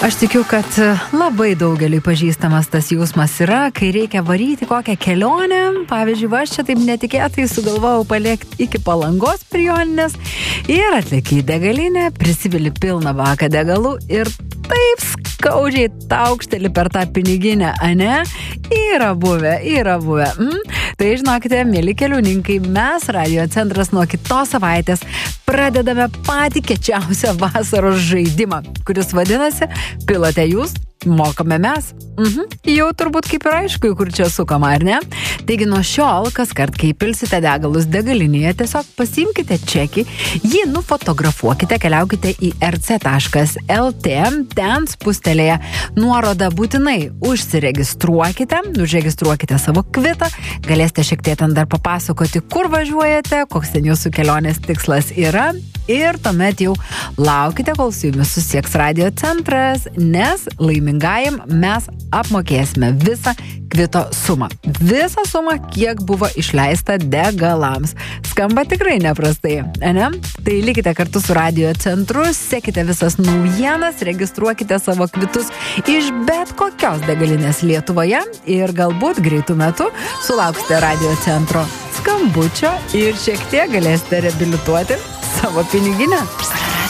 Aš tikiu, kad labai daugeliui pažįstamas tas jausmas yra, kai reikia varyti kokią kelionę. Pavyzdžiui, aš čia taip netikėtai sugalvojau palėkti iki Palangos prie Joninės ir atlėki į degalinę, prisivili pilną baką degalų ir taip skaudžiai taukšteli per tą piniginę, ane? Yra buvę. Tai žinokite, mėly keliauninkai, mes Radio Centras nuo kitos savaitės pradedame patį kečiausią vasaros žaidimą, kuris vadinasi Pilote jūs, mokame mes. Jau turbūt kaip ir aišku, kur čia sukama, ar ne? Taigi nuo šiol, kas kart, kai pilsite degalus degalinėje, tiesiog pasiimkite čekį, jį nufotografuokite, keliaukite į rc.lt, ten spustelėje nuorodą būtinai užregistruokite savo kvitą, galėsite šiek tiek ten dar papasakoti, kur važiuojate, koks ten jūsų kelionės tikslas yra ir tuomet jau laukite, kol su jumis susieks Radio Centras, nes laimingajam mes apmokėsime visą kvito sumą. Visą sumą, kiek buvo išleista degalams. Skamba tikrai neprastai, ne? Tai likite kartu su Radio Centru, sekite visas naujienas, registruokite savo kvitus iš bet kokios degalinės Lietuvoje ir galbūt greitų metų sulauksite Radio Centro skambučio ir šiek tiek galėsite reabilituoti savo piniginę.